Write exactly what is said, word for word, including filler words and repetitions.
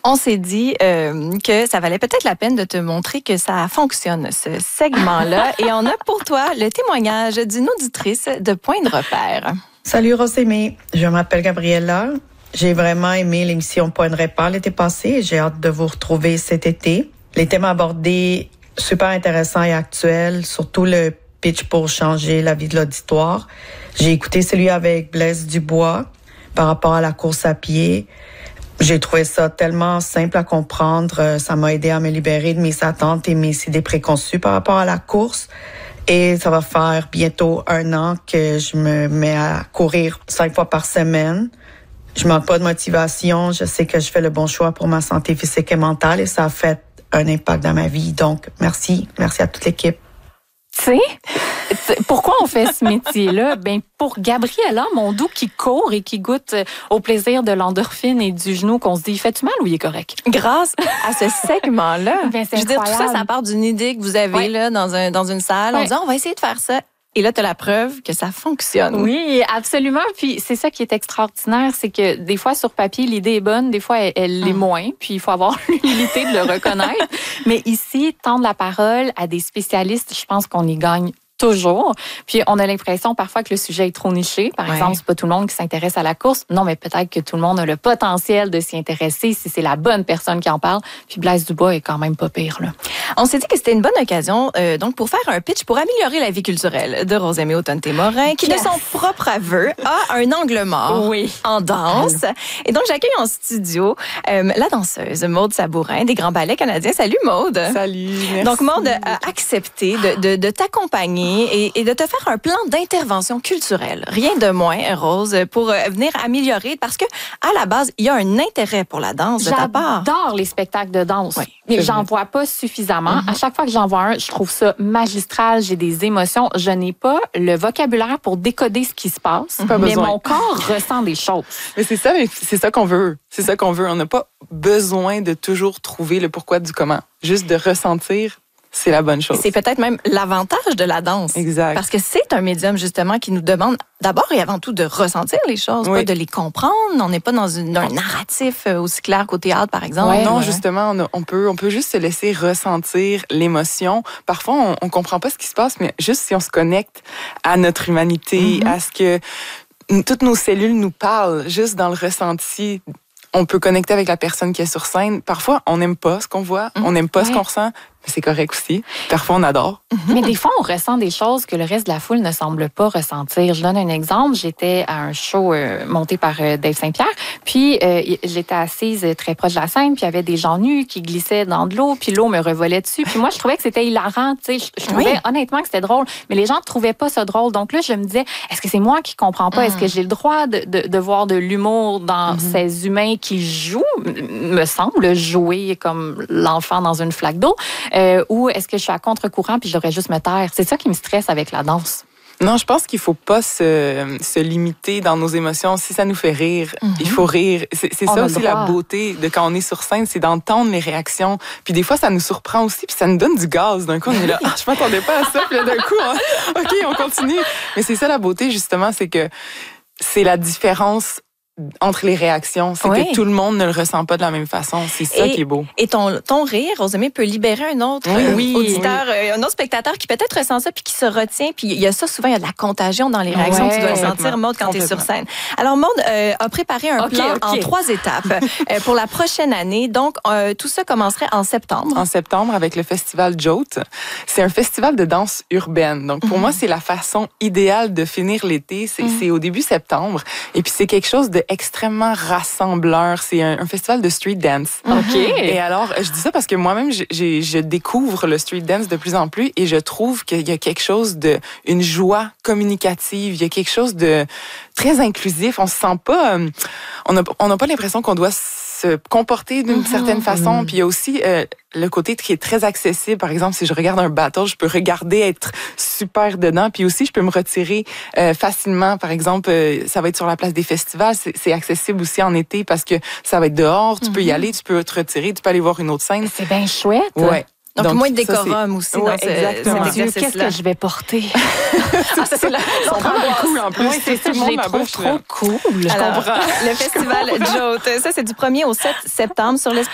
On s'est dit euh, que ça valait peut-être la peine de te montrer que ça fonctionne, ce segment-là. Et on a pour toi le témoignage d'une auditrice de Point de repère. Salut Rosémie, je m'appelle Gabriella. J'ai vraiment aimé l'émission Point de repère l'été passé et j'ai hâte de vous retrouver cet été. Les thèmes abordés, super intéressants et actuels, surtout le pitch pour changer la vie de l'auditoire. J'ai écouté celui avec Blaise Dubois par rapport à la course à pied. J'ai trouvé ça tellement simple à comprendre. Ça m'a aidé à me libérer de mes attentes et mes idées préconçues par rapport à la course. Et ça va faire bientôt un an que je me mets à courir cinq fois par semaine. Je manque pas de motivation. Je sais que je fais le bon choix pour ma santé physique et mentale et ça a fait un impact dans ma vie. Donc, merci. Merci à toute l'équipe. Tu sais, pourquoi on fait ce métier-là? Ben, pour Gabriella, mon doux qui court et qui goûte au plaisir de l'endorphine et du genou, qu'on se dit, fais-tu mal ou il est correct? Grâce à ce segment-là, ben, je veux dire, tout ça, ça part d'une idée que vous avez ouais. là dans, un, dans une salle. Ouais. On dit, on va essayer de faire ça. Et là, tu as la preuve que ça fonctionne. Oui, absolument. Puis c'est ça qui est extraordinaire, c'est que des fois, sur papier, l'idée est bonne, des fois, elle, elle l'est hum. moins. Puis il faut avoir l'humilité de le reconnaître. Mais ici, tendre la parole à des spécialistes, je pense qu'on y gagne toujours. Puis on a l'impression parfois que le sujet est trop niché. Par ouais. exemple, c'est pas tout le monde qui s'intéresse à la course. Non, mais peut-être que tout le monde a le potentiel de s'y intéresser si c'est la bonne personne qui en parle. Puis Blaise Dubois est quand même pas pire, là. On s'est dit que c'était une bonne occasion euh, donc pour faire un pitch pour améliorer la vie culturelle de Rosémie Autonne-Témorin, qui yes. de son propre aveu a un angle mort oui. en danse. Allô. Et donc j'accueille en studio euh, la danseuse Maude Sabourin des Grands Ballets Canadiens. Salut Maude. Salut. Merci. Donc Maude a accepté de, de, de t'accompagner et, et de te faire un plan d'intervention culturelle. Rien de moins, Rose, pour euh, venir améliorer, parce que à la base, il y a un intérêt pour la danse de ta part. J'adore les spectacles de danse. Oui, mais j'en vois pas suffisamment. Mm-hmm. À chaque fois que j'en vois un, je trouve ça magistral. J'ai des émotions. Je n'ai pas le vocabulaire pour décoder ce qui se passe, pas mais besoin. Mon corps ressent des choses. Mais c'est ça, mais c'est ça qu'on veut. C'est ça qu'on veut. On n'a pas besoin de toujours trouver le pourquoi du comment. Juste de ressentir. C'est la bonne chose. C'est peut-être même l'avantage de la danse. Exact. Parce que c'est un médium, justement, qui nous demande d'abord et avant tout de ressentir les choses, oui. pas de les comprendre. On n'est pas dans une, un narratif aussi clair qu'au théâtre, par exemple. Ouais, non, ouais. justement, on, a, on, peut, on peut juste se laisser ressentir l'émotion. Parfois, on ne comprend pas ce qui se passe, mais juste si on se connecte à notre humanité, mm-hmm. à ce que toutes nos cellules nous parlent, juste dans le ressenti, on peut connecter avec la personne qui est sur scène. Parfois, on n'aime pas ce qu'on voit, on n'aime pas ouais. ce qu'on ressent, mais c'est correct aussi. Parfois, on adore. Mais des fois, on ressent des choses que le reste de la foule ne semble pas ressentir. Je donne un exemple. J'étais à un show euh, monté par euh, Dave Saint-Pierre, puis euh, j'étais assise très proche de la scène, puis il y avait des gens nus qui glissaient dans de l'eau, puis l'eau me revolait dessus. Puis moi, je trouvais que c'était hilarant. Tu sais, je, je trouvais oui. honnêtement que c'était drôle, mais les gens ne trouvaient pas ça drôle. Donc là, je me disais, est-ce que c'est moi qui comprends pas? Mm. Est-ce que j'ai le droit de, de, de voir de l'humour dans mm-hmm. ces humains qui jouent, me semble, jouer comme l'enfant dans une flaque d'eau? Euh, ou est-ce que je suis à contre-courant puis je devrais juste me taire? C'est ça qui me stresse avec la danse. Non, je pense qu'il faut pas se, se limiter dans nos émotions. Si ça nous fait rire, mm-hmm. il faut rire. C'est, c'est ça aussi la beauté de quand on est sur scène, c'est d'entendre les réactions. Puis des fois, ça nous surprend aussi, puis ça nous donne du gaz. D'un coup, on est là, ah, je m'attendais pas à ça. Puis là, d'un coup, on... OK, on continue. Mais c'est ça la beauté, justement, c'est que c'est la différence entre les réactions, c'est oui. que tout le monde ne le ressent pas de la même façon. C'est ça et, qui est beau. Et ton, ton rire, Rosémie, peut libérer un autre oui, euh, oui, auditeur, oui. un autre spectateur qui peut-être ressent ça puis qui se retient. Puis il y a ça souvent, il y a de la contagion dans les réactions. Ouais, tu dois le sentir, Maude, quand tu es sur scène. Alors, Maude euh, a préparé un okay, plan okay. en trois étapes euh, pour la prochaine année. Donc, euh, tout ça commencerait en septembre. En septembre, avec le festival Jote. C'est un festival de danse urbaine. Donc, pour mm-hmm. moi, c'est la façon idéale de finir l'été. C'est, mm-hmm. c'est au début septembre. Et puis, c'est quelque chose d'extrêmement rassembleur. C'est un, un festival de street dance. OK. Et alors, je dis ça parce que moi-même, j'ai, je découvre le street dance de plus en plus et je trouve qu'il y a quelque chose de, une joie communicative. Il y a quelque chose de très inclusif. On se sent pas, euh, on n'a on n'a pas l'impression qu'on doit se comporter d'une mm-hmm. certaine façon. Mm-hmm. Puis il y a aussi euh, le côté qui est très accessible. Par exemple, si je regarde un battle, je peux regarder, être super dedans. Puis aussi, je peux me retirer euh, facilement. Par exemple, euh, ça va être sur la place des festivals. C'est, c'est accessible aussi en été parce que ça va être dehors. Tu mm-hmm. peux y aller, tu peux te retirer, tu peux aller voir une autre scène. C'est bien chouette. Ouais. Donc, Donc moins de décorum aussi ouais, dans ce, exactement. cet exercice-là. Qu'est-ce que je vais porter? ah, ça, c'est là, ils sont vraiment cool en plus. Oui, c'est ça, je les trouve trop cool. Je Alors, comprends. Le festival Jote, ça c'est du premier au sept septembre sur l'espace.